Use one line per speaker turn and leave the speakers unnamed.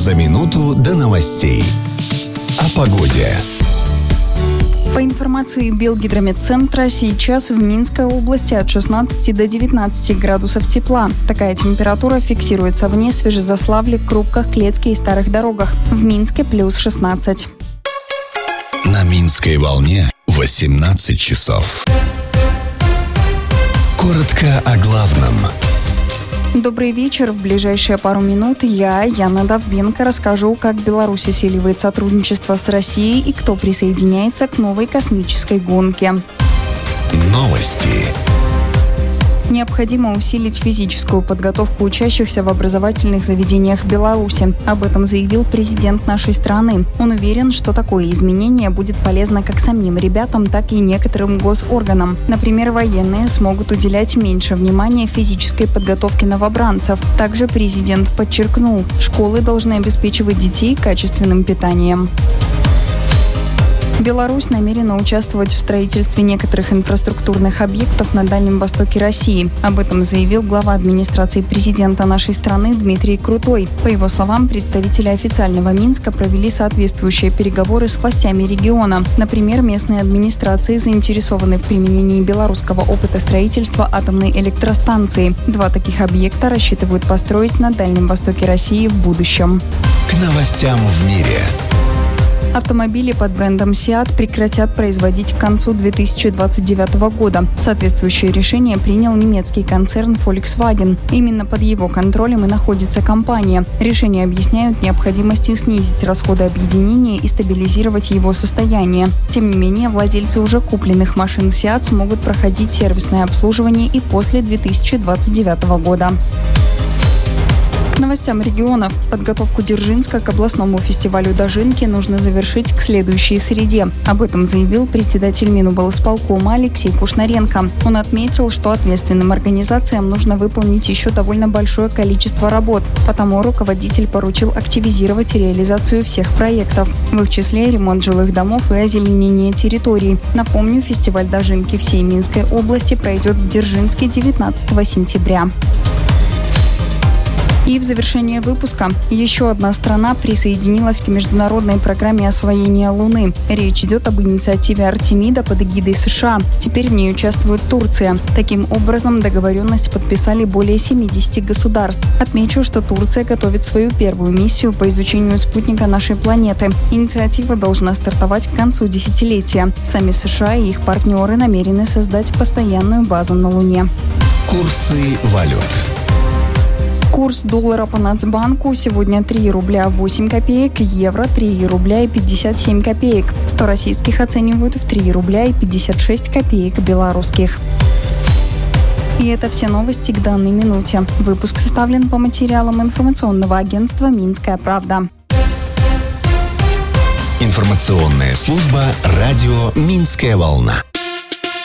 За минуту до новостей. О погоде.
По информации Белгидрометцентра, сейчас в Минской области от 16 до 19 градусов тепла. Такая температура фиксируется в Несвеже, Заславле, Крупках, Клецке и Старых Дорогах. В Минске плюс 16.
На Минской волне 18 часов. Коротко о главном.
Добрый вечер. В ближайшие пару минут я, Яна Довбенко, расскажу, как Беларусь усиливает сотрудничество с Россией и кто присоединяется к новой космической гонке.
Новости.
Необходимо усилить физическую подготовку учащихся в образовательных заведениях Беларуси. Об этом заявил президент нашей страны. Он уверен, что такое изменение будет полезно как самим ребятам, так и некоторым госорганам. Например, военные смогут уделять меньше внимания физической подготовке новобранцев. Также президент подчеркнул, школы должны обеспечивать детей качественным питанием. Беларусь намерена участвовать в строительстве некоторых инфраструктурных объектов на Дальнем Востоке России. Об этом заявил глава администрации президента нашей страны Дмитрий Крутой. По его словам, представители официального Минска провели соответствующие переговоры с властями региона. Например, местные администрации заинтересованы в применении белорусского опыта строительства атомной электростанции. 2 таких объекта рассчитывают построить на Дальнем Востоке России в будущем.
К новостям в мире.
Автомобили под брендом Seat прекратят производить к концу 2029 года. Соответствующее решение принял немецкий концерн Volkswagen. Именно под его контролем и находится компания. Решение объясняют необходимостью снизить расходы объединения и стабилизировать его состояние. Тем не менее, владельцы уже купленных машин Seat смогут проходить сервисное обслуживание и после 2029 года. К новостям регионов. Подготовку Дзержинска к областному фестивалю «Дожинки» нужно завершить к следующей среде. Об этом заявил председатель Миноблсполкома Алексей Кушнаренко. Он отметил, что ответственным организациям нужно выполнить еще довольно большое количество работ. Потому руководитель поручил активизировать реализацию всех проектов. В их числе ремонт жилых домов и озеленение территорий. Напомню, фестиваль «Дожинки» всей Минской области пройдет в Дзержинске 19 сентября. И в завершение выпуска еще одна страна присоединилась к международной программе освоения Луны. Речь идет об инициативе Артемида под эгидой США. Теперь в ней участвует Турция. Таким образом, договоренность подписали более 70 государств. Отмечу, что Турция готовит свою первую миссию по изучению спутника нашей планеты. Инициатива должна стартовать к концу десятилетия. Сами США и их партнеры намерены создать постоянную базу на Луне.
Курсы валют.
Курс доллара по Нацбанку сегодня 3 рубля 8 копеек, евро 3 рубля и 57 копеек. 100 российских оценивают в 3 рубля и 56 копеек белорусских. И это все новости к данной минуте. Выпуск составлен по материалам информационного агентства «Минская правда».
Информационная служба радио «Минская волна».